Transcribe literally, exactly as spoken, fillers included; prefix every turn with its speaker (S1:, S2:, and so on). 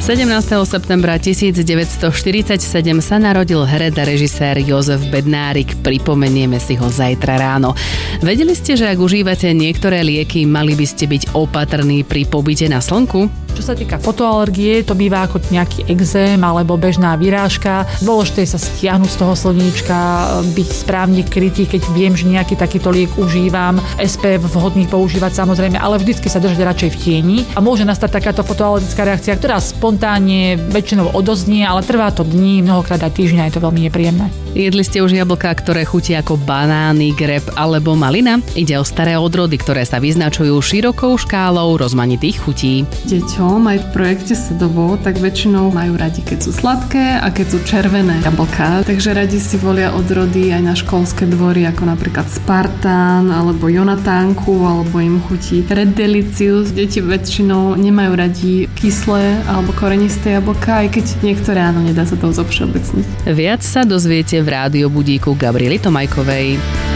S1: sedemnásteho septembra tisícdeväťstoštyridsaťsedem sa narodil herec a režisér Jozef Bednárik. Pripomenieme si ho zajtra ráno. Vedeli ste, že ak užívate niektoré lieky, mali by ste byť opatrní pri pobyte na slnku?
S2: Čo sa týka fotoalergie, to býva ako nejaký exém alebo bežná vyrážka. Dôležité sa stiahnuť z toho slníčka, byť správne krytý, keď viem, že nejaký takýto liek užívam. es pé ef vhodný používať samozrejme, ale vždycky sa držať radšej v tieni. A môže nastať takáto fotoalergická reakcia, ktorá spontánne väčšinou odoznie, ale trvá to dní, mnohokrát aj týždňa, je to veľmi nepríjemné.
S1: Jedli ste už jablká, ktoré chutia ako banány, greb alebo malina? Ide o staré odrody, ktoré sa vyznačujú širokou škálou rozmanitých chutí.
S3: Deťom aj v projekte Sedovo tak väčšinou majú radi, keď sú sladké a keď sú červené jablká. Takže radi si volia odrody aj na školské dvory, ako napríklad Spartán alebo Jonatánku, alebo im chutí Red Delicious. Deti väčšinou nemajú radi kyslé alebo korenisté jablká, aj keď niektoré áno, nedá sa to zovšeobecniť.
S1: Viac sa dozviete v rádiobudíku Gabriely Tomajkovej.